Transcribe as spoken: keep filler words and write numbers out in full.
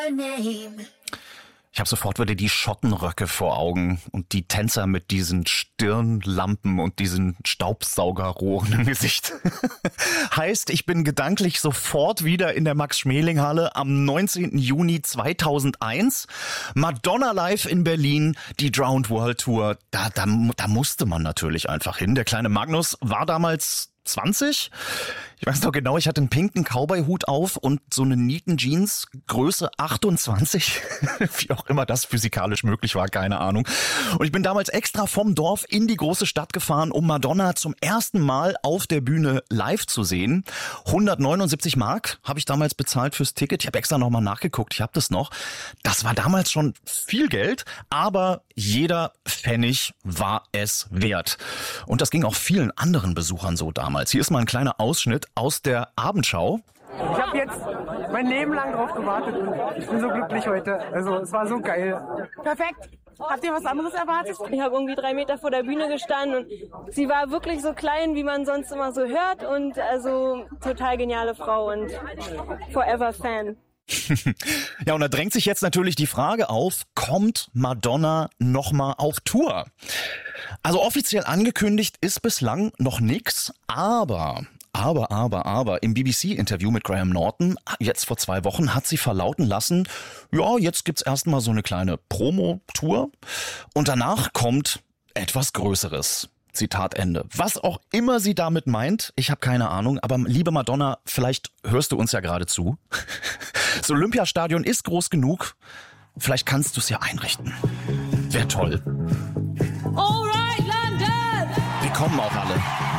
Ich habe sofort wieder die Schottenröcke vor Augen und die Tänzer mit diesen Stirnlampen und diesen Staubsaugerrohren im Gesicht. Heißt, ich bin gedanklich sofort wieder in der Max-Schmeling-Halle am neunzehnten Juni zweitausendeins. Madonna live in Berlin, die Drowned World Tour. Da, da, da musste man natürlich einfach hin. Der kleine Magnus war damals zwanzig. Ich weiß noch genau, ich hatte einen pinken Cowboy-Hut auf und so eine Nieten-Jeans, Größe achtundzwanzig. Wie auch immer das physikalisch möglich war, keine Ahnung. Und ich bin damals extra vom Dorf in die große Stadt gefahren, um Madonna zum ersten Mal auf der Bühne live zu sehen. hundertneunundsiebzig Mark habe ich damals bezahlt fürs Ticket. Ich habe extra nochmal nachgeguckt, ich habe das noch. Das war damals schon viel Geld, aber jeder Pfennig war es wert. Und das ging auch vielen anderen Besuchern so damals. Hier ist mal ein kleiner Ausschnitt aus der Abendschau. Ich habe jetzt mein Leben lang drauf gewartet und ich bin so glücklich heute. Also es war so geil. Perfekt. Habt ihr was anderes erwartet? Ich habe irgendwie drei Meter vor der Bühne gestanden und sie war wirklich so klein, wie man sonst immer so hört und also total geniale Frau und forever Fan. Ja, und da drängt sich jetzt natürlich die Frage auf, kommt Madonna nochmal auf Tour? Also offiziell angekündigt ist bislang noch nix, aber... Aber, aber, aber, im B B C-Interview mit Graham Norton, jetzt vor zwei Wochen, hat sie verlauten lassen, ja, jetzt gibt's erstmal so eine kleine Promo-Tour und danach kommt etwas Größeres. Zitat Ende. Was auch immer sie damit meint, ich habe keine Ahnung, aber liebe Madonna, vielleicht hörst du uns ja gerade zu. Das Olympiastadion ist groß genug, vielleicht kannst du es ja einrichten. Wäre toll. All right, London! Wir kommen auch alle.